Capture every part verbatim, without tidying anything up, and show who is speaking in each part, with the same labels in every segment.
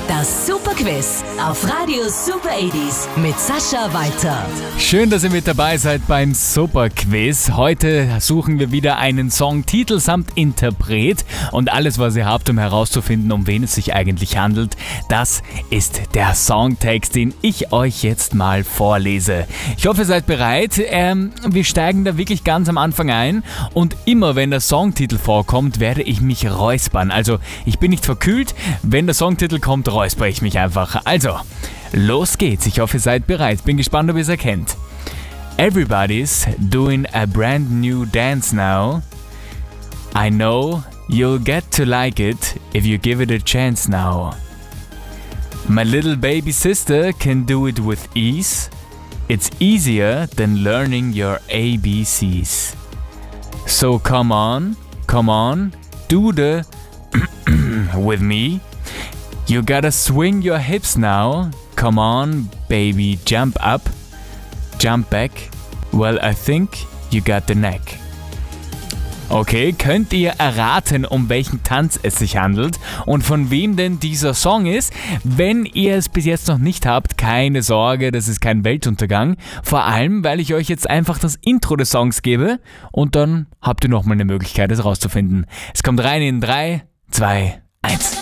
Speaker 1: Das Super Quiz auf Radio Super achtziger mit Sascha Walter.
Speaker 2: Schön, dass ihr mit dabei seid beim Super Quiz. Heute suchen wir wieder einen Songtitel samt Interpret und alles, was ihr habt, um herauszufinden, um wen es sich eigentlich handelt, das ist der Songtext, den ich euch jetzt mal vorlese. Ich hoffe, ihr seid bereit. Ähm, wir steigen da wirklich ganz am Anfang ein und immer, wenn der Songtitel vorkommt, werde ich mich räuspern. Also, ich bin nicht verkühlt. Wenn der Songtitel kommt, räusper ich mich einfach. Also, los geht's. Ich hoffe, ihr seid bereit. Bin gespannt, ob ihr es erkennt. Everybody's doing a brand new dance now. I know you'll get to like it if you give it a chance now. My little baby sister can do it with ease. It's easier than learning your A B Cs. So come on, come on, do the with me. You gotta swing your hips now. Come on, baby, jump up, jump back. Well, I think you got the knack. Okay, könnt ihr erraten, um welchen Tanz es sich handelt und von wem denn dieser Song ist? Wenn ihr es bis jetzt noch nicht habt, keine Sorge, das ist kein Weltuntergang. Vor allem, weil ich euch jetzt einfach das Intro des Songs gebe und dann habt ihr nochmal eine Möglichkeit, es rauszufinden. Es kommt rein in drei, zwei, eins.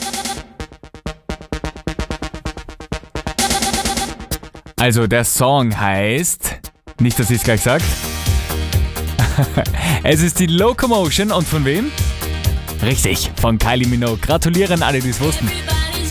Speaker 2: Also der Song heißt, nicht, dass ich es gleich sage, es ist die Locomotion und von wem? Richtig, von Kylie Minogue. Gratulieren alle, die es wussten.